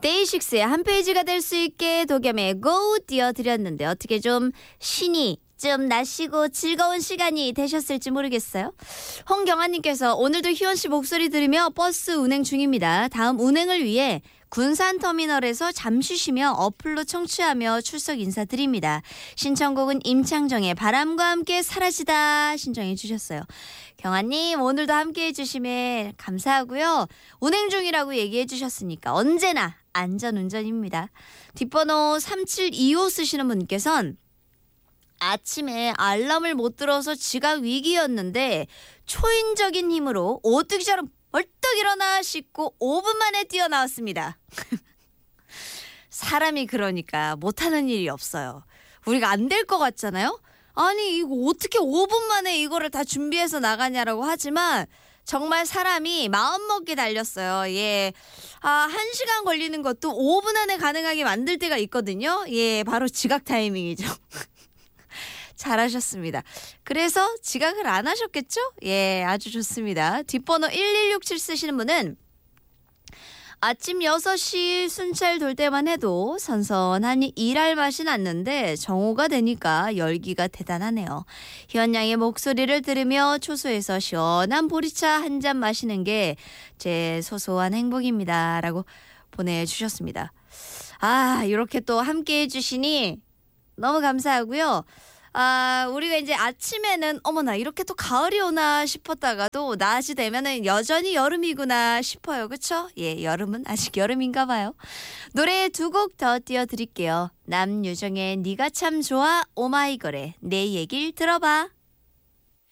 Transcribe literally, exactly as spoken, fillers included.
데이식스의 한 페이지가 될 수 있게 도겸의 고 띄워드렸는데 어떻게 좀 신이 좀 나시고 즐거운 시간이 되셨을지 모르겠어요. 홍경아님께서 오늘도 희원씨 목소리 들으며 버스 운행 중입니다. 다음 운행을 위해 군산터미널에서 잠시 쉬며 어플로 청취하며 출석 인사드립니다. 신청곡은 임창정의 바람과 함께 사라지다 신청해 주셨어요. 경아님 오늘도 함께해 주심에 감사하고요. 운행 중이라고 얘기해 주셨으니까 언제나 안전운전입니다. 뒷번호 삼칠이오 쓰시는 분께서는 아침에 알람을 못 들어서 지각 위기였는데 초인적인 힘으로 오뚜기처럼 벌떡 일어나 씻고 오 분 만에 뛰어나왔습니다. 사람이 그러니까 못하는 일이 없어요. 우리가 안 될 것 같잖아요. 아니 이거 어떻게 오 분 만에 이거를 다 준비해서 나가냐라고 하지만 정말 사람이 마음먹기 달렸어요. 예, 아, 한 시간 걸리는 것도 오 분 안에 가능하게 만들 때가 있거든요. 예, 바로 지각 타이밍이죠. 잘하셨습니다. 그래서 지각을 안 하셨겠죠? 예, 아주 좋습니다. 뒷번호 일일육칠 쓰시는 분은 아침 여섯 시 순찰 돌 때만 해도 선선하니 일할 맛이 났는데 정오가 되니까 열기가 대단하네요. 희원 양의 목소리를 들으며 초소에서 시원한 보리차 한 잔 마시는 게 제 소소한 행복입니다. 라고 보내주셨습니다. 아, 이렇게 또 함께 해주시니 너무 감사하고요. 아, 우리가 이제 아침에는 어머나 이렇게 또 가을이 오나 싶었다가도 낮이 되면은 여전히 여름이구나 싶어요. 그쵸? 예, 여름은 아직 여름인가 봐요. 노래 두 곡 더 띄워드릴게요. 남유정의 네가 참 좋아, 오마이걸의 내 얘길 들어봐.